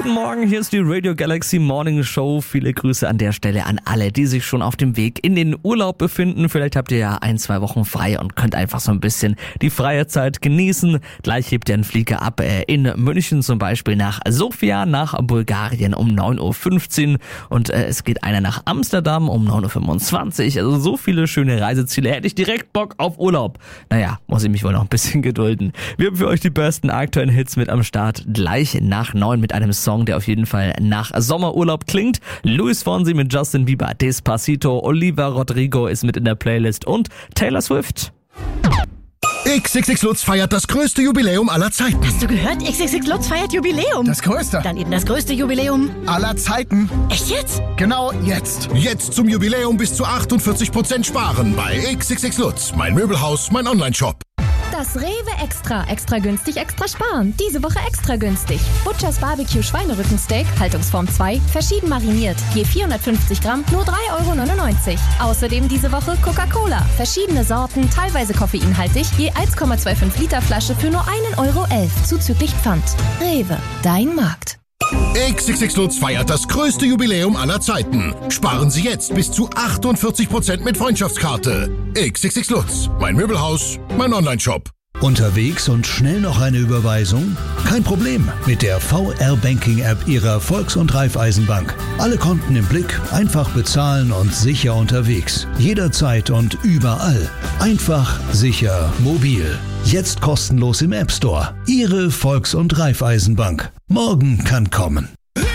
Guten Morgen, hier ist die Radio Galaxy Morning Show. Viele Grüße an der Stelle an alle, die sich schon auf dem Weg in den Urlaub befinden. Vielleicht habt ihr ja 1-2 Wochen frei und könnt einfach so ein bisschen die freie Zeit genießen. Gleich hebt ihr einen Flieger ab in München zum Beispiel nach Sofia, nach Bulgarien um 9.15 Uhr und es geht einer nach Amsterdam um 9.25 Uhr. Also so viele schöne Reiseziele. Hätte ich direkt Bock auf Urlaub. Naja, muss ich mich wohl noch ein bisschen gedulden. Wir haben für euch die besten aktuellen Hits mit am Start. Gleich nach 9 mit einem Song, der auf jeden Fall nach Sommerurlaub klingt. Luis Fonsi mit Justin Bieber, Despacito, Olivia Rodrigo ist mit in der Playlist und Taylor Swift. XXX Lutz feiert das größte Jubiläum aller Zeiten. Hast du gehört? XXX Lutz feiert Jubiläum. Das größte. Dann eben das größte Jubiläum Aller Zeiten. Echt jetzt? Genau jetzt. Jetzt zum Jubiläum bis zu 48% sparen bei XXX Lutz. Mein Möbelhaus, mein Onlineshop. Das Rewe Extra günstig, extra sparen. Diese Woche extra günstig. Butchers Barbecue Schweinerückensteak, Haltungsform 2, verschieden mariniert. Je 450 Gramm, nur 3,99 €. Außerdem diese Woche Coca-Cola. Verschiedene Sorten, teilweise koffeinhaltig, je 1,25 Liter Flasche für nur 1,11 € zuzüglich Pfand. Rewe, dein Markt. XXX Lutz feiert das größte Jubiläum aller Zeiten. Sparen Sie jetzt bis zu 48% mit Freundschaftskarte. XXX Lutz. Mein Möbelhaus, mein Onlineshop. Unterwegs und schnell noch eine Überweisung? Kein Problem mit der VR-Banking-App Ihrer Volks- und Raiffeisenbank. Alle Konten im Blick, einfach bezahlen und sicher unterwegs. Jederzeit und überall. Einfach, sicher, mobil. Jetzt kostenlos im App Store. Ihre Volks- und Raiffeisenbank. Morgen kann kommen.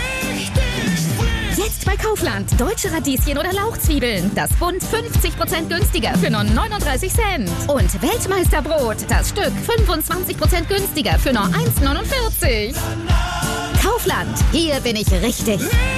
Jetzt bei Kaufland. Deutsche Radieschen oder Lauchzwiebeln. Das Pfund 50% günstiger für nur 39 Cent. Und Weltmeisterbrot. Das Stück 25% günstiger für nur 1,49. Kaufland. Hier bin ich richtig.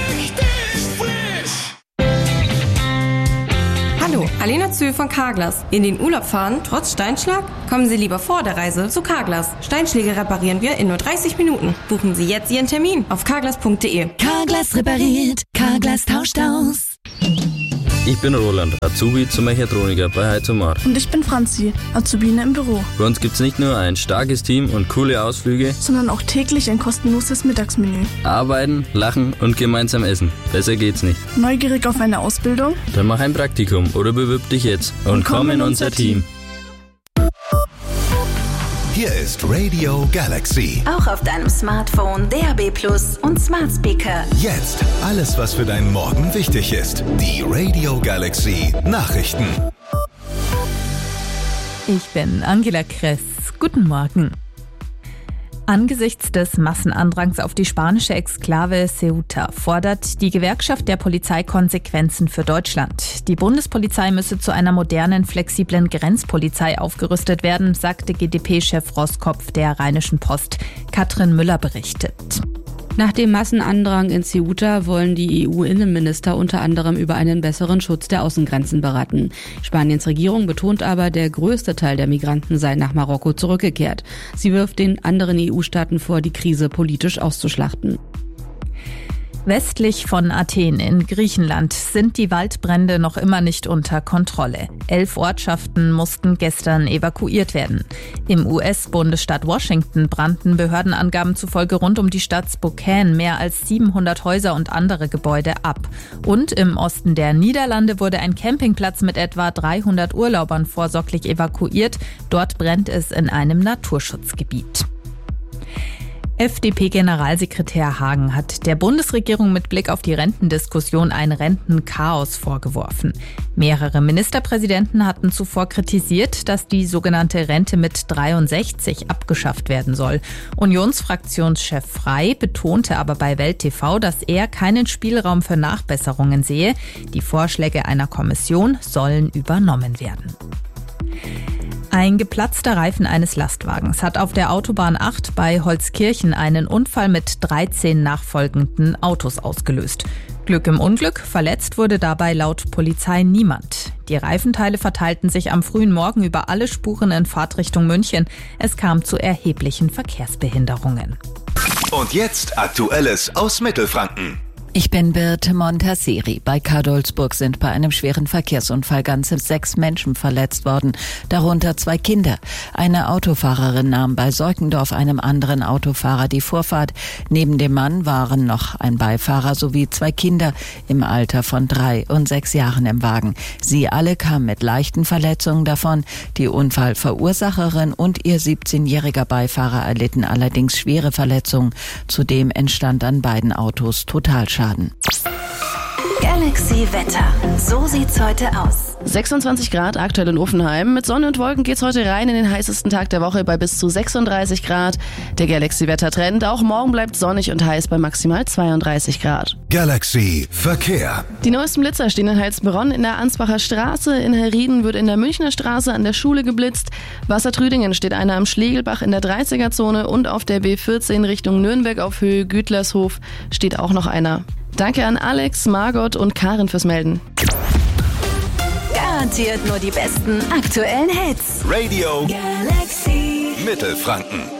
Hallo, Alena Zühl von Carglass. In den Urlaub fahren, trotz Steinschlag? Kommen Sie lieber vor der Reise zu Carglass. Steinschläge reparieren wir in nur 30 Minuten. Buchen Sie jetzt Ihren Termin auf carglass.de. Carglass repariert, Carglass tauscht aus. Ich bin Roland, Azubi zum Mechatroniker bei Heizomar. Und ich bin Franzi, Azubine im Büro. Bei uns gibt's nicht nur ein starkes Team und coole Ausflüge, Sondern auch täglich ein kostenloses Mittagsmenü. arbeiten, lachen und gemeinsam essen. Besser geht's nicht. Neugierig auf eine Ausbildung? Dann mach ein Praktikum oder bewirb dich jetzt und komm in unser Team. Hier ist Radio Galaxy. Auch auf deinem Smartphone, DAB+ und Smart Speaker. Jetzt alles, was für deinen Morgen wichtig ist. Die Radio Galaxy Nachrichten. Ich bin Angela Kress. Guten Morgen. Angesichts des Massenandrangs auf die spanische Exklave Ceuta fordert die Gewerkschaft der Polizei Konsequenzen für Deutschland. Die Bundespolizei müsse zu einer modernen, flexiblen Grenzpolizei aufgerüstet werden, sagte GdP-Chef Roskopf der Rheinischen Post. Katrin Müller berichtet. Nach dem Massenandrang in Ceuta wollen die EU-Innenminister unter anderem über einen besseren Schutz der Außengrenzen beraten. Spaniens Regierung betont aber, der größte Teil der Migranten sei nach Marokko zurückgekehrt. Sie wirft den anderen EU-Staaten vor, die Krise politisch auszuschlachten. Westlich von Athen in Griechenland sind die Waldbrände noch immer nicht unter Kontrolle. 11 Ortschaften mussten gestern evakuiert werden. Im US-Bundesstaat Washington brannten Behördenangaben zufolge rund um die Stadt Spokane mehr als 700 Häuser und andere Gebäude ab. Und im Osten der Niederlande wurde ein Campingplatz mit etwa 300 Urlaubern vorsorglich evakuiert. Dort brennt es in einem Naturschutzgebiet. FDP-Generalsekretär Hagen hat der Bundesregierung mit Blick auf die Rentendiskussion ein Rentenchaos vorgeworfen. Mehrere Ministerpräsidenten hatten zuvor kritisiert, dass die sogenannte Rente mit 63 abgeschafft werden soll. Unionsfraktionschef Frey betonte aber bei Welt TV, dass er keinen Spielraum für Nachbesserungen sehe. Die Vorschläge einer Kommission sollen übernommen werden. Ein geplatzter Reifen eines Lastwagens hat auf der Autobahn 8 bei Holzkirchen einen Unfall mit 13 nachfolgenden Autos ausgelöst. Glück im Unglück, verletzt wurde dabei laut Polizei niemand. Die Reifenteile verteilten sich am frühen Morgen über alle Spuren in Fahrtrichtung München. Es kam zu erheblichen Verkehrsbehinderungen. Und jetzt Aktuelles aus Mittelfranken. Ich bin Birte Montasseri. Bei Kadolsburg sind bei einem schweren Verkehrsunfall ganze 6 Menschen verletzt worden, darunter 2 Kinder. Eine Autofahrerin nahm bei Seukendorf einem anderen Autofahrer die Vorfahrt. Neben dem Mann waren noch ein Beifahrer sowie 2 Kinder im Alter von 3 und 6 Jahren im Wagen. Sie alle kamen mit leichten Verletzungen davon. Die Unfallverursacherin und ihr 17-jähriger Beifahrer erlitten allerdings schwere Verletzungen. Zudem entstand an beiden Autos Totalschaden. Galaxy Wetter. So sieht's heute aus. 26 Grad aktuell in Uffenheim. Mit Sonne und Wolken geht's heute rein in den heißesten Tag der Woche bei bis zu 36 Grad. Der Galaxy Wettertrend. Auch morgen bleibt sonnig und heiß bei maximal 32 Grad. Galaxy Verkehr. Die neuesten Blitzer stehen in Heilsbronn in der Ansbacher Straße. In Herrieden wird in der Münchner Straße an der Schule geblitzt. Wassertrüdingen steht einer am Schlegelbach in der 30er-Zone und auf der B14 Richtung Nürnberg auf Höhe Gütlershof steht auch noch einer. Danke an Alex, Margot und Karin fürs Melden. Garantiert nur die besten aktuellen Hits. Radio Galaxy Mittelfranken.